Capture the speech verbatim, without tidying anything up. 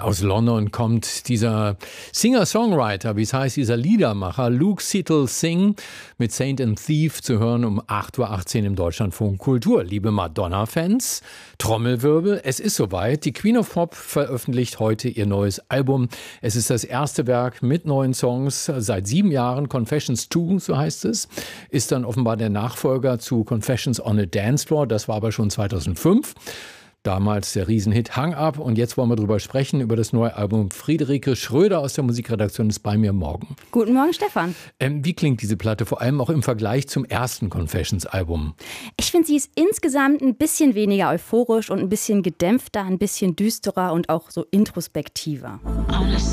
Aus London kommt dieser Singer-Songwriter, wie es heißt, dieser Liedermacher Luke Seattle Singh mit Saint and Thief zu hören um acht Uhr achtzehn im Deutschlandfunk Kultur. Liebe Madonna-Fans, Trommelwirbel, es ist soweit. Die Queen of Pop veröffentlicht heute ihr neues Album. Es ist das erste Werk mit neuen Songs seit sieben Jahren. Confessions zwei, so heißt es, ist dann offenbar der Nachfolger zu Confessions on a Dance Floor. Das war aber schon zweitausendfünf. Damals der Riesenhit Hang Up. Und jetzt wollen wir drüber sprechen, über das neue Album. Friederike Schröder aus der Musikredaktion ist bei mir morgen. Guten Morgen, Stefan. Ähm, wie klingt diese Platte, vor allem auch im Vergleich zum ersten Confessions-Album? Ich finde, sie ist insgesamt ein bisschen weniger euphorisch und ein bisschen gedämpfter, ein bisschen düsterer und auch so introspektiver.